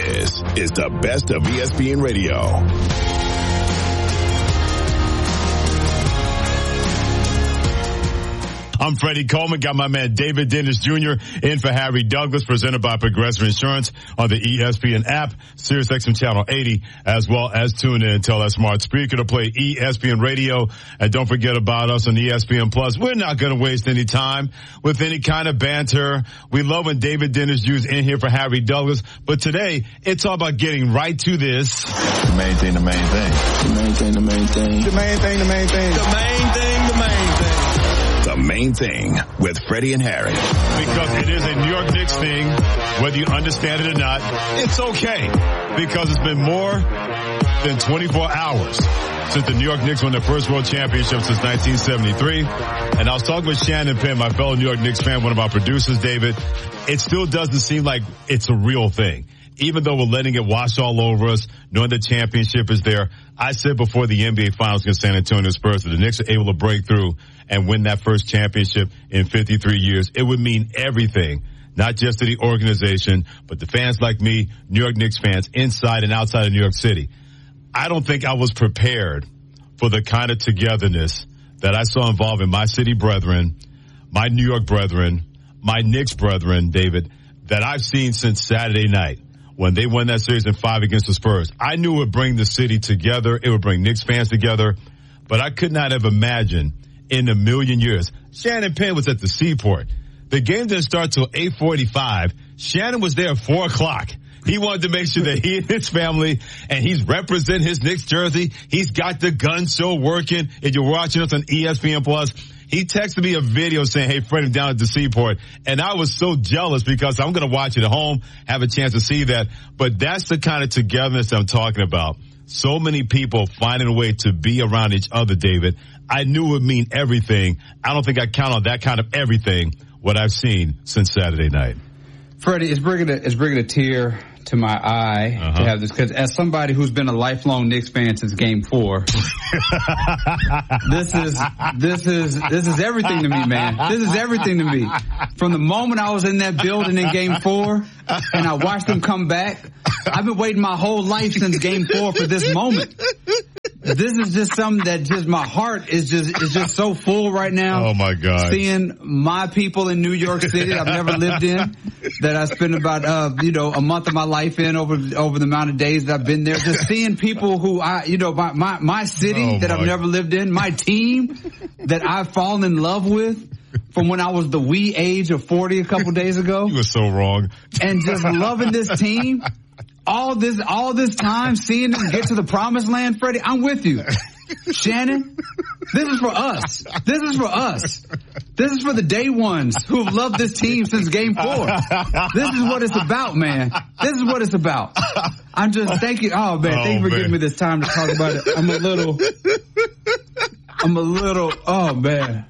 This is the best of ESPN Radio. I'm Freddie Coleman. Got my man David Dennis Jr. in for Harry Douglas, presented by Progressive Insurance on the ESPN app, SiriusXM Channel 80, as well as tune in and tell that smart speaker to play ESPN Radio. And don't forget about us on ESPN Plus. We're not going to waste any time with any kind of banter. We love when David Dennis Jr. is in here for Harry Douglas. But today, it's all about getting right to this. The main thing, the main thing. The main thing, the main thing. The main thing, the main thing. The main thing, the main thing. The main thing with Freddie and Harry. Because it is a New York Knicks thing, whether you understand it or not, it's okay. Because it's been more than 24 hours since the New York Knicks won their first world championship since 1973. And I was talking with Shannon Penn, my fellow New York Knicks fan, one of our producers, David. It still doesn't seem like it's a real thing. Even though we're letting it wash all over us, knowing the championship is there. I said before the NBA Finals against San Antonio Spurs that the Knicks are able to break through and win that first championship in 53 years. It would mean everything, not just to the organization, but the fans like me, New York Knicks fans, inside and outside of New York City. I don't think I was prepared for the kind of togetherness that I saw involving my city brethren, my New York brethren, my Knicks brethren, David, that I've seen since Saturday night when they won that series in 5 against the Spurs. I knew it would bring the city together. It would bring Knicks fans together. But I could not have imagined in a million years. Shannon Penn was at the Seaport. The game didn't start till 8:45. Shannon was there at 4 o'clock. He wanted to make sure that he and his family, and he's representing his Knicks jersey. He's got the gun show working. If you're watching us on ESPN Plus, he texted me a video saying, hey, Freddie, down at the Seaport. And I was so jealous because I'm going to watch it at home, have a chance to see that. But that's the kind of togetherness I'm talking about. So many people finding a way to be around each other, David. I knew it would mean everything. I don't think I count on that kind of everything, what I've seen since Saturday night. Freddie, it's bringing a tear to my eye to have this, because as somebody who's been a lifelong Knicks fan since Game 4, this is everything to me, man. This is everything to me. From the moment I was in that building in Game 4 and I watched them come back, I've been waiting my whole life since Game 4 for this moment. This is just something that just my heart is just so full right now. Oh my God. Seeing my people in New York City I've never lived in, that I spent about a month of my life in over the amount of days that I've been there. Just seeing people who my city that I've never lived in, my team that I've fallen in love with from when I was the wee age of 40 a couple days ago. You were so wrong. And just loving this team. All this time, seeing them get to the promised land, Freddie, I'm with you. Shannon, this is for us. This is for us. This is for the day ones who have loved this team since Game 4. This is what it's about, man. This is what it's about. I'm just, thank you. Oh, man, thank you for giving me this time to talk about it. I'm a little, oh, man.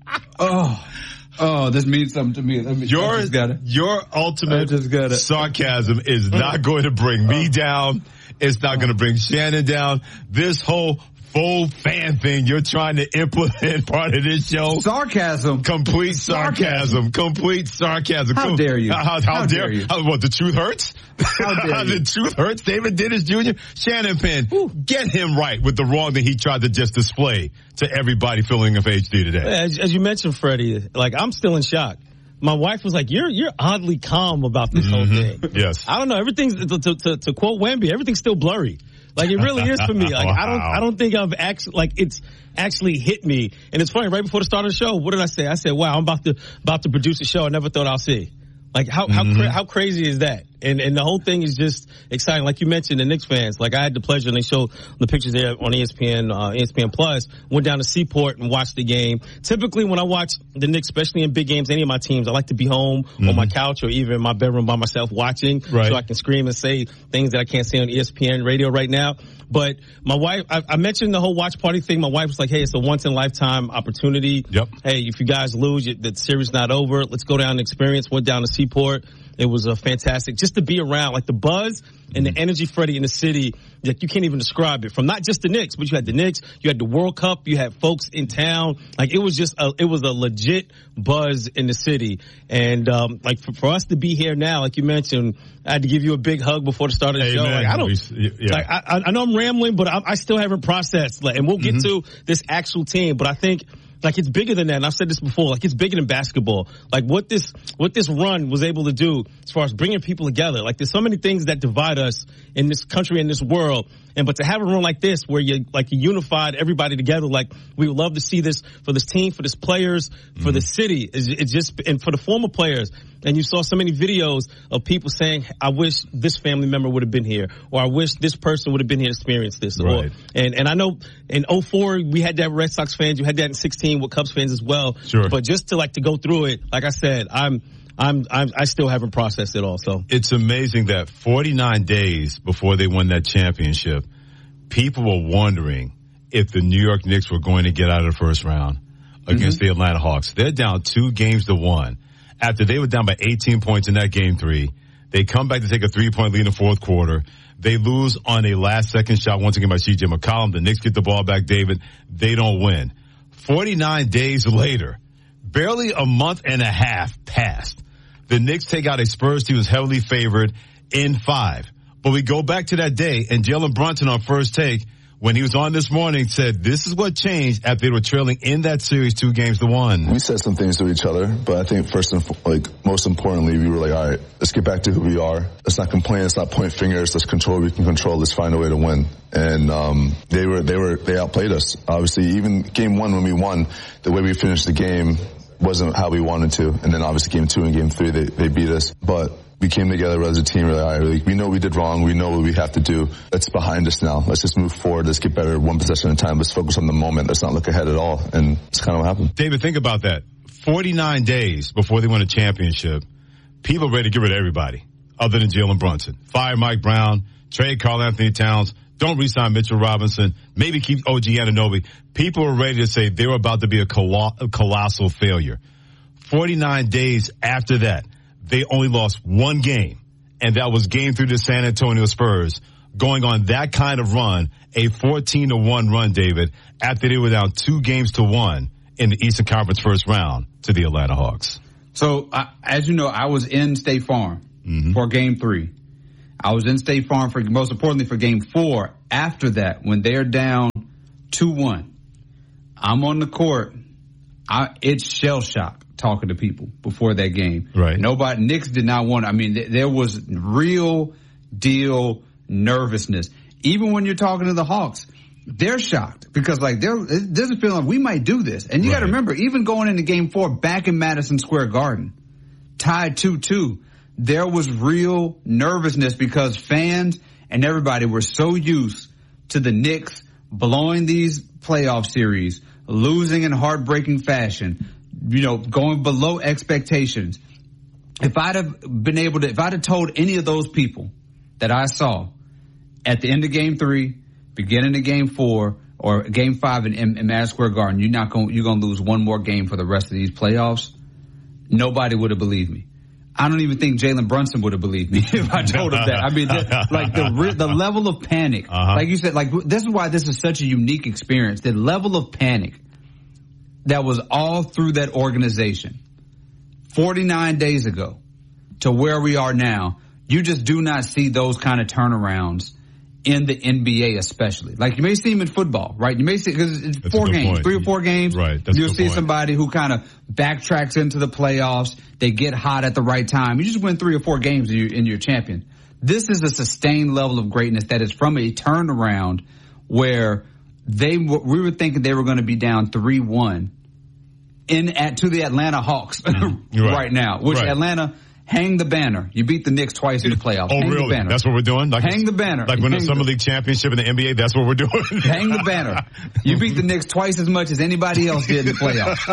Oh, this means something to me. Your ultimate sarcasm is not going to bring me down. It's not going to bring Shannon down. This whole full fan thing you're trying to implement part of this show. Sarcasm. Complete sarcasm. Complete sarcasm. How dare you? How dare you? What, the truth hurts? How dare you? The truth hurts? David Dennis Jr.? Shannon Penn, get him right with the wrong that he tried to just display to everybody filling of HD today. As you mentioned, Freddie, like, I'm still in shock. My wife was like, you're oddly calm about this whole thing. Yes. I don't know. Everything's, to quote Wemby, everything's still blurry. Like, it really is for me. Like, I don't think I've actually, like, it's actually hit me. And it's funny, right before the start of the show, what did I say? I said, wow, I'm about to produce a show I never thought I'll see. Like, how crazy is that? And the whole thing is just exciting. Like you mentioned, the Knicks fans, like, I had the pleasure, and they showed the pictures there on ESPN Plus, went down to Seaport and watched the game. Typically, when I watch the Knicks, especially in big games, any of my teams, I like to be home on my couch or even in my bedroom by myself watching, so I can scream and say things that I can't say on ESPN radio right now. But my wife, I mentioned the whole watch party thing. My wife was like, hey, it's a once-in-a-lifetime opportunity. Yep. Hey, if you guys lose, the series not over. Let's go down and experience. Went down to Seaport. It was fantastic just to be around. Like the buzz and the energy, Freddie, in the city, like you can't even describe it. From not just the Knicks, but you had the Knicks, you had the World Cup, you had folks in town. Like it was a legit buzz in the city. And like for us to be here now, like you mentioned, I had to give you a big hug before the start of the show. Man, like I know I'm rambling, but I still haven't processed. Like, and we'll get to this actual team, but I think. Like it's bigger than that, and I've said this before. Like it's bigger than basketball. Like what this run was able to do as far as bringing people together. Like there's so many things that divide us in this country and this world, but to have a run like this where you unified everybody together. Like we would love to see this for this team, for this players, for the city. It's just and for the former players. And you saw so many videos of people saying, "I wish this family member would have been here," or "I wish this person would have been here to experience this." Right. And I know in 2004 we had that Red Sox fans. You had that in 2016 with Cubs fans as well. Sure. But just to go through it, like I said, I still haven't processed it all. So it's amazing that 49 days before they won that championship, people were wondering if the New York Knicks were going to get out of the first round against the Atlanta Hawks. They're down 2-1. After they were down by 18 points in that game 3, they come back to take a 3-point lead in the fourth quarter. They lose on a last-second shot once again by C.J. McCollum. The Knicks get the ball back, David. They don't win. 49 days later, barely a month and a half passed. The Knicks take out a Spurs team who was heavily favored in 5. But we go back to that day, and Jalen Brunson on First Take, when he was on this morning, said this is what changed after they were trailing in that series 2-1. We said some things to each other, but I think most importantly, we were like, all right, let's get back to who we are. Let's not complain. Let's not point fingers. Let's control what we can control. Let's find a way to win. And they outplayed us. Obviously, even game 1 when we won, the way we finished the game wasn't how we wanted to. And then obviously game 2 and game 3, they beat us. But we came together as a team. We're like, all right, we know we did wrong. We know what we have to do. That's behind us now. Let's just move forward. Let's get better one possession at a time. Let's focus on the moment. Let's not look ahead at all. And it's kind of what happened. David, think about that. 49 days before they won a championship, people are ready to get rid of everybody other than Jalen Brunson. Fire Mike Brown, trade Karl Anthony Towns, don't re-sign Mitchell Robinson, maybe keep OG Anunoby. People are ready to say they were about to be a colossal failure. 49 days after that, they only lost one game, and that was game 3 to San Antonio Spurs, going on that kind of run, a 14-1 run, David, after they were down 2-1 in the Eastern Conference first round to the Atlanta Hawks. So, as you know, I was in State Farm for game 3. I was in State Farm most importantly for game 4. After that, when they're down 2-1, I'm on the court. It's shell shock talking to people before that game. Right. Knicks did not want, there was real deal nervousness. Even when you're talking to the Hawks, they're shocked because there's a feeling like we might do this. And you got to remember, even going into game 4 back in Madison Square Garden, tied 2-2, there was real nervousness because fans and everybody were so used to the Knicks blowing these playoff series, losing in heartbreaking fashion, going below expectations. If I'd have told any of those people that I saw at the end of game 3, beginning of game 4, or game 5 in Madison Square Garden, you're going to lose one more game for the rest of these playoffs, nobody would have believed me. I don't even think Jalen Brunson would have believed me if I told him that. The level of panic, like you said, this is why this is such a unique experience. The level of panic that was all through that organization 49 days ago to where we are now, you just do not see those kind of turnarounds in the NBA especially. Like you may see them in football, right? You may see, because it's 4 games, 3 or 4 games. Right. You'll see somebody who kind of backtracks into the playoffs. They get hot at the right time. You just win 3 or 4 games and you're to This is a sustained level of greatness that is from a turnaround where we were thinking they were going to be down 3-1 to the Atlanta Hawks right now, which Atlanta hang the banner. You beat the Knicks twice in the playoffs. Oh, hang really? The banner. That's what we're doing? Hang the banner. Like winning the Summer League championship in the NBA, that's what we're doing? Hang the banner. You beat the Knicks twice as much as anybody else did in the playoffs.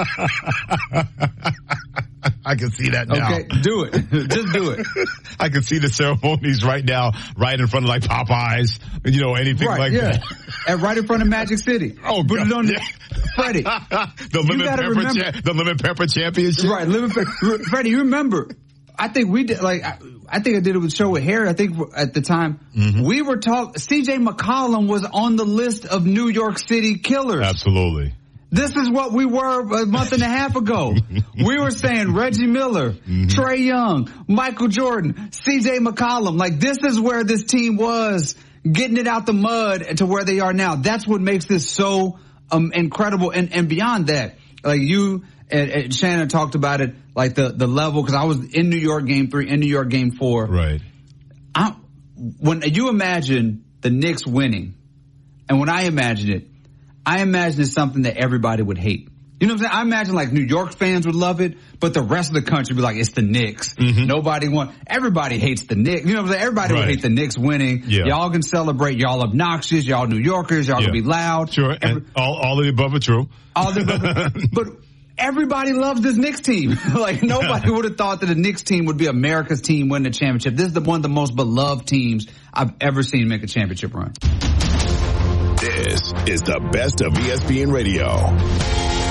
I can see that now. Okay, do it. Just do it. I can see the ceremonies right now, right in front of Popeyes, anything that. And right in front of Magic City. Oh, put it on Freddie. The lemon pepper championship. Right, Freddie, you remember, I think we did, like, I think I did a show with Harry. I think at the time we were CJ McCollum was on the list of New York City killers. Absolutely. This is what we were a month and a half ago. We were saying Reggie Miller, Trae Young, Michael Jordan, CJ McCollum. Like, this is where this team was, getting it out the mud to where they are now. That's what makes this so incredible. And beyond that, like you and Shannon talked about it, like the level, because I was in New York game 3, in New York game 4. Right. When you imagine the Knicks winning, and when I imagine it something that everybody would hate. You know what I'm saying? I imagine like New York fans would love it, but the rest of the country would be like, it's the Knicks. Everybody hates the Knicks. You know what I'm saying? Everybody would hate the Knicks winning. Yeah. Y'all can celebrate. Y'all obnoxious. Y'all New Yorkers. Y'all can be loud. Sure. And all of the above are true. All the above. But everybody loves this Knicks team. Like, nobody would have thought that the Knicks team would be America's team winning the championship. This is one of the most beloved teams I've ever seen make a championship run. This is the best of ESPN Radio.